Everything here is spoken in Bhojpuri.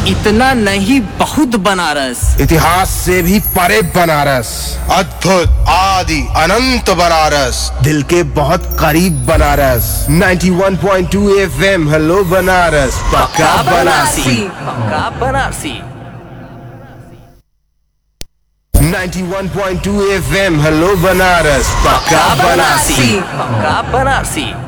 इतना नहीं बहुत बनारस, इतिहास से भी परे बनारस, अद्भुत आदि अनंत बनारस, दिल के बहुत करीब बनारस। 91.2 FM हेलो बनारस, पक्का बनारसी, पक्का बनारसी। 91.2 FM हेलो बनारस, पक्का बनारसी, पक्का बनारसी।